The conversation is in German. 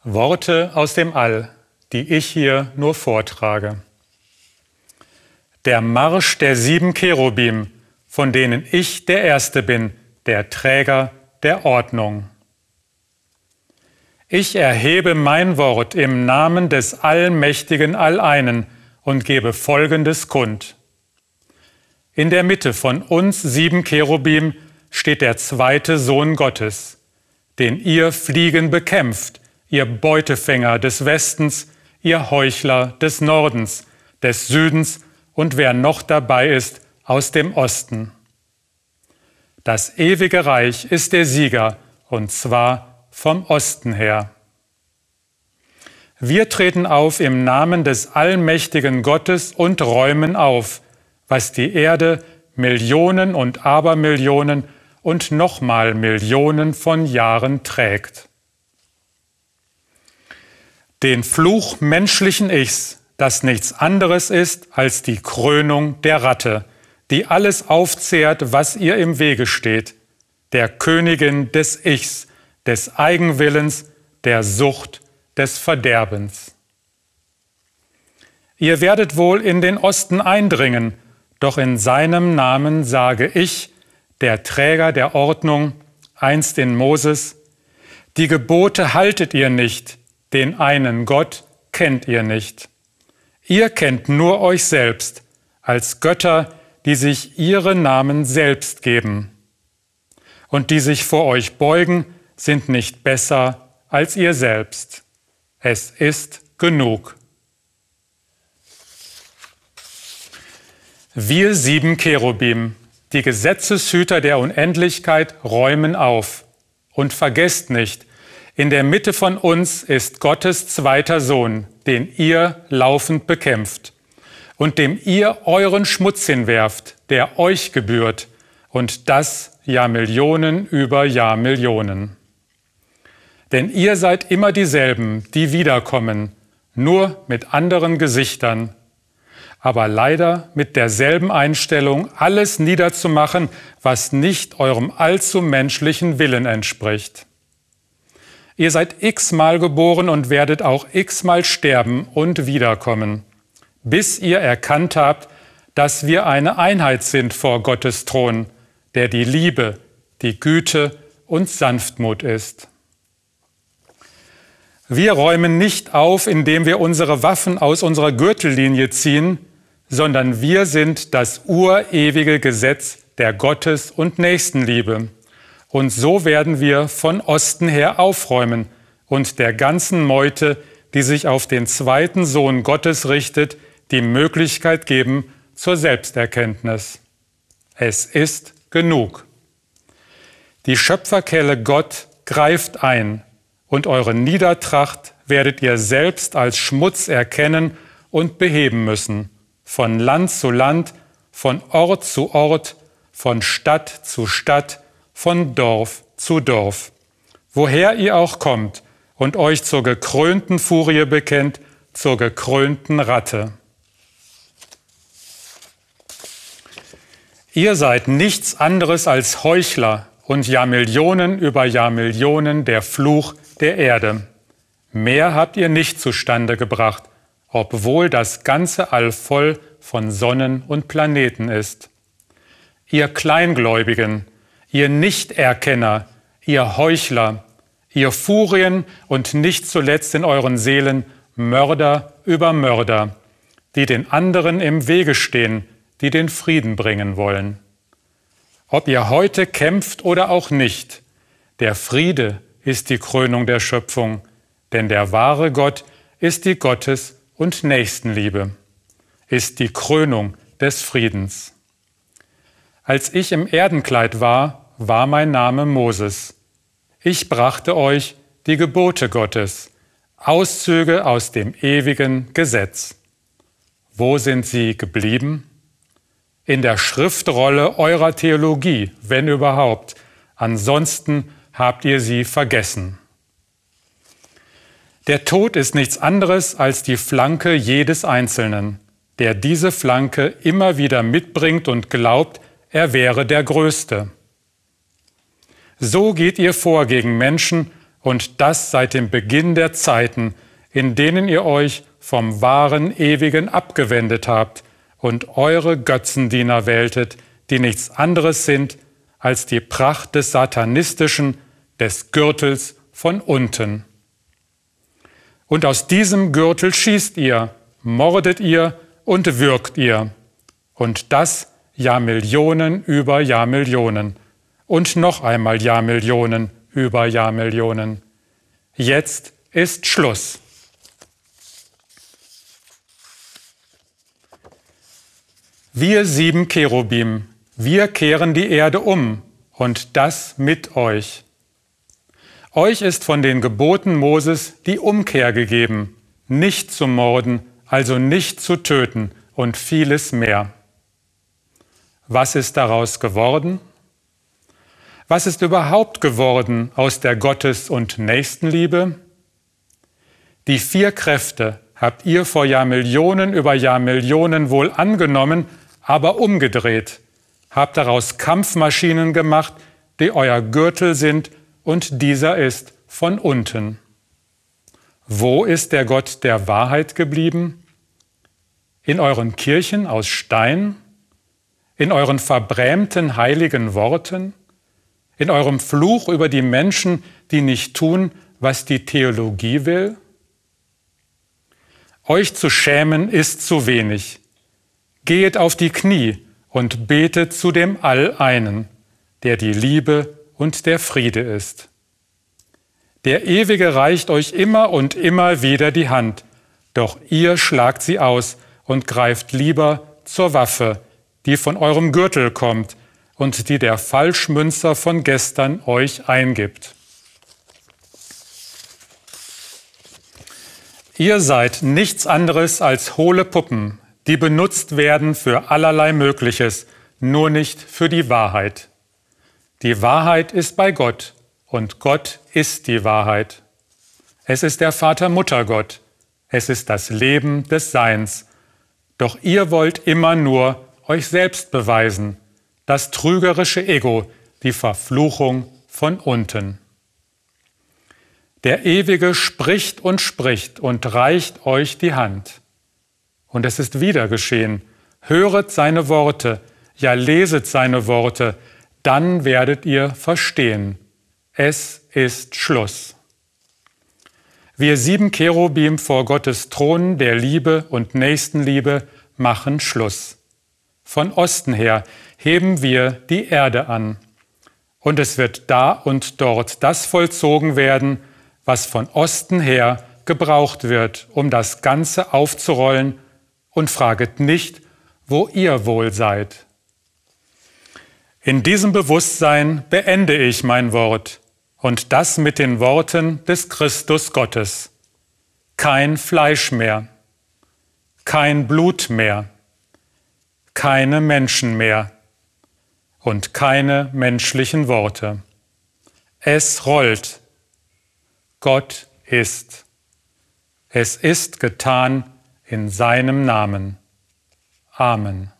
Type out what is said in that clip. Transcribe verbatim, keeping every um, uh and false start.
Worte aus dem All, die ich hier nur vortrage. Der Marsch der sieben Cherubim, von denen ich der Erste bin, der Träger der Ordnung. Ich erhebe mein Wort im Namen des allmächtigen Alleinen und gebe Folgendes kund. In der Mitte von uns sieben Cherubim steht der zweite Sohn Gottes, den ihr Fliegen bekämpft, ihr Beutefänger des Westens, ihr Heuchler des Nordens, des Südens und wer noch dabei ist, aus dem Osten. Das ewige Reich ist der Sieger, und zwar vom Osten her. Wir treten auf im Namen des allmächtigen Gottes und räumen auf, was die Erde Millionen und Abermillionen und nochmal Millionen von Jahren trägt. Den Fluch menschlichen Ichs, das nichts anderes ist als die Krönung der Ratte, die alles aufzehrt, was ihr im Wege steht, der Königin des Ichs, des Eigenwillens, der Sucht, des Verderbens. Ihr werdet wohl in den Osten eindringen, doch in seinem Namen sage ich, der Träger der Ordnung, einst in Moses, die Gebote haltet ihr nicht, den einen Gott kennt ihr nicht. Ihr kennt nur euch selbst, als Götter, die sich ihre Namen selbst geben. Und die sich vor euch beugen, sind nicht besser als ihr selbst. Es ist genug. Wir sieben Cherubim, die Gesetzeshüter der Unendlichkeit, räumen auf. Und vergesst nicht, in der Mitte von uns ist Gottes zweiter Sohn, den ihr laufend bekämpft und dem ihr euren Schmutz hinwerft, der euch gebührt, und das Jahrmillionen über Jahrmillionen. Denn ihr seid immer dieselben, die wiederkommen, nur mit anderen Gesichtern, aber leider mit derselben Einstellung, alles niederzumachen, was nicht eurem allzu menschlichen Willen entspricht. Ihr seid x-mal geboren und werdet auch x-mal sterben und wiederkommen, bis ihr erkannt habt, dass wir eine Einheit sind vor Gottes Thron, der die Liebe, die Güte und Sanftmut ist. Wir räumen nicht auf, indem wir unsere Waffen aus unserer Gürtellinie ziehen, sondern wir sind das urewige Gesetz der Gottes- und Nächstenliebe. Und so werden wir von Osten her aufräumen und der ganzen Meute, die sich auf den zweiten Sohn Gottes richtet, die Möglichkeit geben zur Selbsterkenntnis. Es ist genug. Die Schöpferkelle Gott greift ein, und eure Niedertracht werdet ihr selbst als Schmutz erkennen und beheben müssen, von Land zu Land, von Ort zu Ort, von Stadt zu Stadt, von Dorf zu Dorf, woher ihr auch kommt und euch zur gekrönten Furie bekennt, zur gekrönten Ratte. Ihr seid nichts anderes als Heuchler und Jahrmillionen über Jahrmillionen der Fluch der Erde. Mehr habt ihr nicht zustande gebracht, obwohl das ganze All voll von Sonnen und Planeten ist. Ihr Kleingläubigen, ihr Nichterkenner, ihr Heuchler, ihr Furien und nicht zuletzt in euren Seelen Mörder über Mörder, die den anderen im Wege stehen, die den Frieden bringen wollen. Ob ihr heute kämpft oder auch nicht, der Friede ist die Krönung der Schöpfung, denn der wahre Gott ist die Gottes- und Nächstenliebe, ist die Krönung des Friedens. Als ich im Erdenkleid war, war mein Name Moses. Ich brachte euch die Gebote Gottes, Auszüge aus dem ewigen Gesetz. Wo sind sie geblieben? In der Schriftrolle eurer Theologie, wenn überhaupt. Ansonsten habt ihr sie vergessen. Der Tod ist nichts anderes als die Flanke jedes Einzelnen, der diese Flanke immer wieder mitbringt und glaubt, er wäre der Größte. So geht ihr vor gegen Menschen und das seit dem Beginn der Zeiten, in denen ihr euch vom wahren Ewigen abgewendet habt und eure Götzendiener wähltet, die nichts anderes sind als die Pracht des Satanistischen, des Gürtels von unten. Und aus diesem Gürtel schießt ihr, mordet ihr und würgt ihr. Und das Jahrmillionen über Jahrmillionen. Und noch einmal Jahrmillionen über Jahrmillionen. Jetzt ist Schluss. Wir sieben Cherubim, wir kehren die Erde um, und das mit euch. Euch ist von den Geboten Moses die Umkehr gegeben, nicht zu morden, also nicht zu töten und vieles mehr. Was ist daraus geworden? Was ist überhaupt geworden aus der Gottes- und Nächstenliebe? Die vier Kräfte habt ihr vor Jahrmillionen über Jahrmillionen wohl angenommen, aber umgedreht, habt daraus Kampfmaschinen gemacht, die euer Gürtel sind, und dieser ist von unten. Wo ist der Gott der Wahrheit geblieben? In euren Kirchen aus Stein? In euren verbrämten heiligen Worten? In eurem Fluch über die Menschen, die nicht tun, was die Theologie will? Euch zu schämen ist zu wenig. Gehet auf die Knie und betet zu dem All-Einen, der die Liebe und der Friede ist. Der Ewige reicht euch immer und immer wieder die Hand, doch ihr schlagt sie aus und greift lieber zur Waffe, die von eurem Gürtel kommt und die der Falschmünzer von gestern euch eingibt. Ihr seid nichts anderes als hohle Puppen, die benutzt werden für allerlei Mögliches, nur nicht für die Wahrheit. Die Wahrheit ist bei Gott und Gott ist die Wahrheit. Es ist der Vater-Mutter-Gott, es ist das Leben des Seins. Doch ihr wollt immer nur euch selbst beweisen, das trügerische Ego, die Verfluchung von unten. Der Ewige spricht und spricht und reicht euch die Hand. Und es ist wieder geschehen. Höret seine Worte, ja leset seine Worte, dann werdet ihr verstehen. Es ist Schluss. Wir sieben Cherubim vor Gottes Thron der Liebe und Nächstenliebe machen Schluss. Von Osten her heben wir die Erde an. Und es wird da und dort das vollzogen werden, was von Osten her gebraucht wird, um das Ganze aufzurollen, und fraget nicht, wo ihr wohl seid. In diesem Bewusstsein beende ich mein Wort, und das mit den Worten des Christus Gottes. Kein Fleisch mehr, kein Blut mehr, keine Menschen mehr und keine menschlichen Worte. Es rollt. Gott ist. Es ist getan in seinem Namen. Amen.